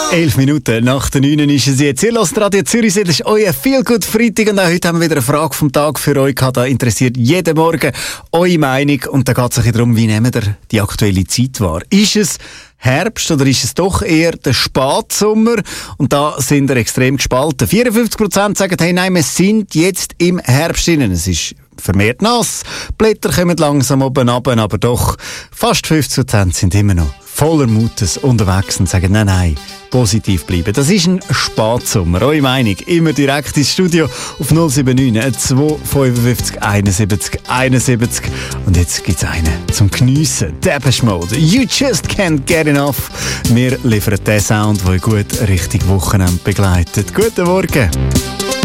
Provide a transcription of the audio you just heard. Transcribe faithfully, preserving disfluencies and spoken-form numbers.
Elf Minuten nach der neun ist es jetzt. Ihr hört Radio Zürich, das ist euer Feel-Good-Freitag und auch heute haben wir wieder eine Frage vom Tag für euch gehabt. Da interessiert jeden Morgen eure Meinung und da geht es ein bisschen darum, wie nehmen ihr die aktuelle Zeit wahr. Ist es Herbst oder ist es doch eher der Spätsommer? Und da sind wir extrem gespalten. vierundfünfzig Prozent sagen, hey, nein, wir sind jetzt im Herbst hinein. Es ist vermehrt nass, die Blätter kommen langsam oben runter, aber doch fast fünfzig Prozent sind immer noch voller Mutes unterwegs und sagen, nein, nein, positiv bleiben. Das ist ein Spätsommer. Eure Meinung immer direkt ins Studio auf null sieben neun zwei fünfundfünfzig einundsiebzig einundsiebzig. Und jetzt gibt's einen zum Geniessen. Depeche Mode. You just can't get enough. Wir liefern den Sound, der gut Richtung Wochenende begleitet. Guten Morgen.